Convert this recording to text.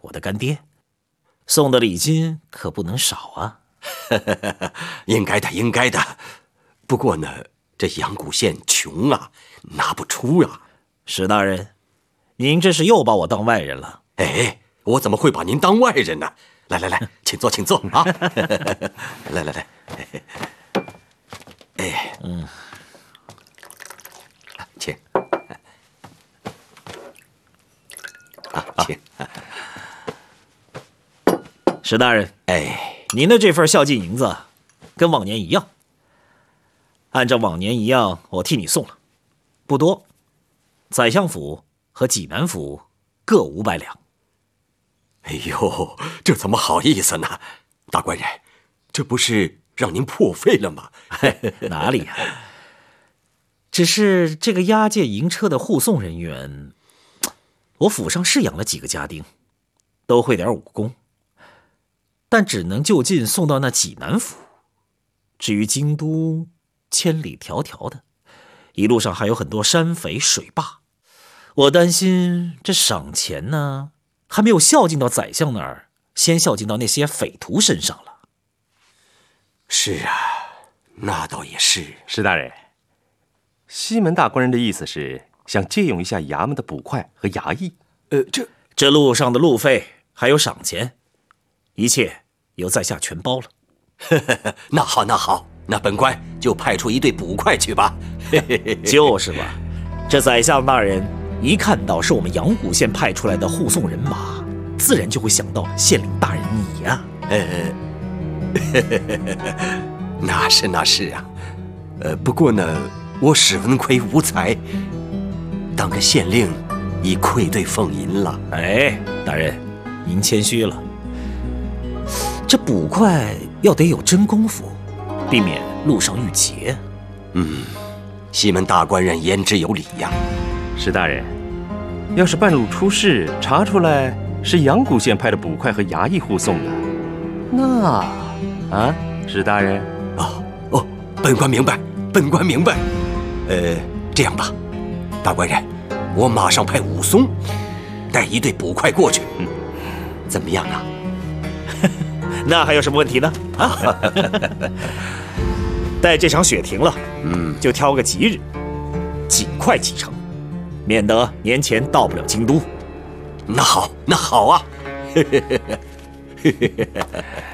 我的干爹，送的礼金可不能少啊。 应该的，应该的。不过呢，这阳谷县穷啊，拿不出啊。 史大人，您这是又把我当外人了。 哎，我怎么会把您当外人呢？来来来，请坐，请坐啊！来来来，哎，请啊，请。 史大人， 哎， 您的这份孝敬银子，跟往年一样。按照往年一样，我替你送了，不多。宰相府和济南府各500两。 哎呦，这怎么好意思呢？大官人，这不是让您破费了吗？ 哪里呀？只是这个押解银车的护送人员，我府上是养了几个家丁，都会点武功，但只能就近送到那济南府。至于京都，千里迢迢的，一路上还有很多山匪水坝，我担心这赏钱呢，还没有孝敬到宰相那儿，先孝敬到那些匪徒身上了。 是啊，那倒也是。 史大人，西门大官人的意思是想借用一下衙门的捕快和衙役。 这路上的路费还有赏钱，一切由在下全包了。 那好，那好，那本官就派出一队捕快去吧。 就是吧，这宰相大人一看到是我们阳谷县派出来的护送人马，自然就会想到县令大人你呀。 那是啊。不过呢，我史文奎无才，当个县令已愧对凤吟了。 哎，大人，您谦虚了。这捕快要得有真功夫，避免路上遇劫。 西门大官人言之有理呀。 史大人，要是半路出事，查出来是阳谷县派的捕快和衙役护送的，那史大人。 哦，本官明白，本官明白。这样吧，大官人，我马上派武松带一队捕快过去，怎么样啊？ 那还有什么问题呢？待这场雪停了，就挑个吉日，尽快启程，免得年前到不了京都。 那好，那好啊。